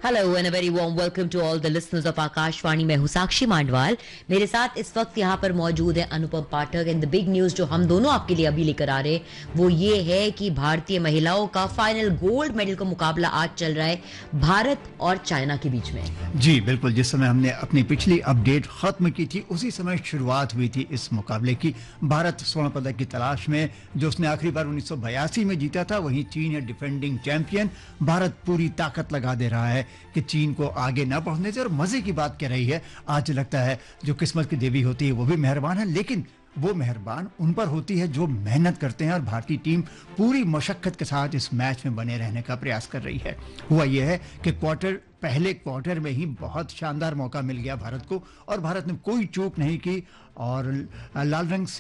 Hello and a very warm welcome to all the listeners of Akashvani. मैं हूं साक्षी मांडवाल। मेरे साथ इस वक्त यहाँ पर मौजूद है अनुपम पाठक। एंड द बिग न्यूज जो हम दोनों आपके लिए अभी लेकर आ रहे हैं वो ये है कि भारतीय महिलाओं का फाइनल गोल्ड मेडल का मुकाबला आज चल रहा है भारत और चाइना के बीच में। जी बिल्कुल, जिस समय हमने अपनी पिछली अपडेट खत्म की थी उसी समय शुरुआत हुई थी इस मुकाबले की। भारत स्वर्ण पदक की तलाश में, जो उसने आखिरी बार 1982 में जीता था, वहीं चीन है डिफेंडिंग चैंपियन। भारत पूरी ताकत लगा दे रहा है कि चीन को आगे ना बढ़ने से। और मजे की बात कह रही है, आज लगता है जो किस्मत की देवी होती है वो भी मेहरबान है, लेकिन वो मेहरबान उन पर होती है जो मेहनत करते हैं। और भारतीय टीम पूरी मशक्कत के साथ इस मैच में बने रहने का प्रयास कर रही है। हुआ यह है कि पहले क्वार्टर में ही बहुत शानदार मौका मिल गया भारत को, और भारत ने कोई चूक नहीं की और लाल रंग